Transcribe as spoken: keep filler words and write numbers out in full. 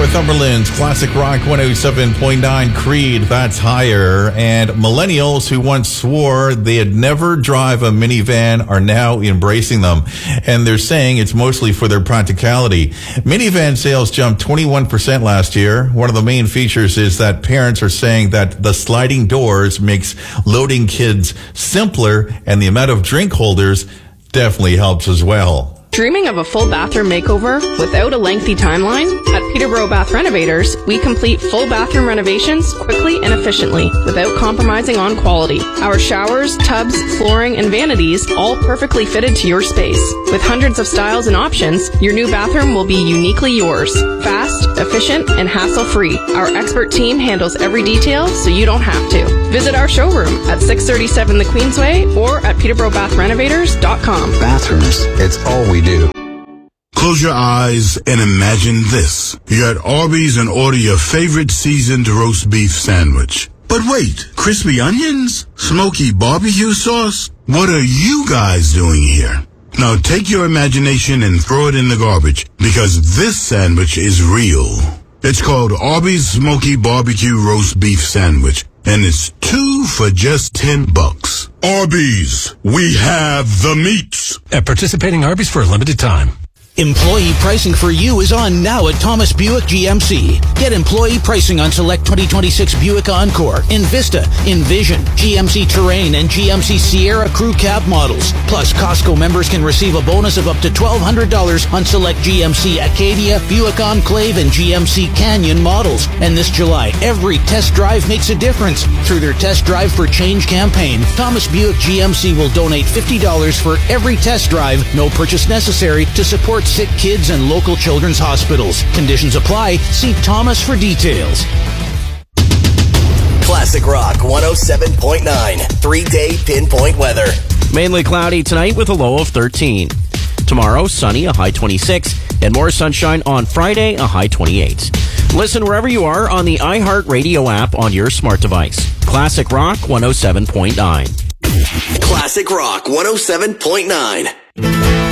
Northumberland's Classic Rock one oh seven point nine Creed, that's higher. And millennials who once swore they'd never drive a minivan are now embracing them. And they're saying it's mostly for their practicality. Minivan sales jumped twenty-one percent last year. One of the main features is that parents are saying that the sliding doors makes loading kids simpler, and the amount of drink holders definitely helps as well. Dreaming of a full bathroom makeover without a lengthy timeline? At Peterborough Bath Renovators, we complete full bathroom renovations quickly and efficiently without compromising on quality. Our showers, tubs, flooring, and vanities all perfectly fitted to your space. With hundreds of styles and options, your new bathroom will be uniquely yours. Fast, efficient, and hassle-free. Our expert team handles every detail so you don't have to. Visit our showroom at six thirty-seven The Queensway or at peterborough bath renovators dot com. Bathrooms, it's all we do. Close your eyes and imagine this. You're at Arby's and order your favorite seasoned roast beef sandwich. But wait, crispy onions? Smoky barbecue sauce? What are you guys doing here? Now take your imagination and throw it in the garbage, because this sandwich is real. It's called Arby's Smoky Barbecue Roast Beef Sandwich, and it's two for just ten bucks. Arby's, we have the meats. At participating Arby's for a limited time. Employee pricing for you is on now at Thomas Buick G M C. Get employee pricing on select twenty twenty-six Buick Encore, Envista, Envision, G M C Terrain, and G M C Sierra Crew Cab models. Plus, Costco members can receive a bonus of up to twelve hundred dollars on select G M C Acadia, Buick Enclave, and G M C Canyon models. And this July, every test drive makes a difference. Through their Test Drive for Change campaign, Thomas Buick G M C will donate fifty dollars for every test drive, no purchase necessary, to support sick kids and local children's hospitals. Conditions apply. See Thomas for details. Classic Rock one oh seven point nine. Three-day pinpoint weather. Mainly cloudy tonight with a low of thirteen. Tomorrow, sunny, a high twenty-six. And more sunshine on Friday, a high twenty-eight. Listen wherever you are on the iHeartRadio app on your smart device. Classic Rock one oh seven point nine. Classic Rock one oh seven point nine.